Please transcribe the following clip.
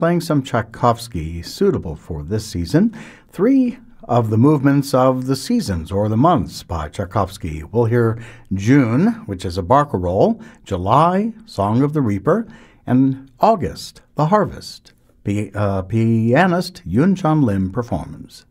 playing some Tchaikovsky suitable for this season. 3 of the movements of the seasons or the months by Tchaikovsky. We'll hear June, which is a barcarolle, July, Song of the Reaper, and August, The Harvest. Pianist Yun Chan Lim performs.